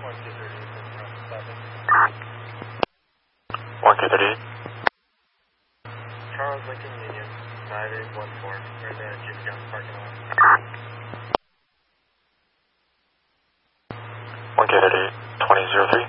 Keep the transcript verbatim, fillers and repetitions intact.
one K thirty-eight. Charles Lincoln Union, five eight one four, we're in the Jimmy John's parking lot. one K thirty-eight, twenty zero three.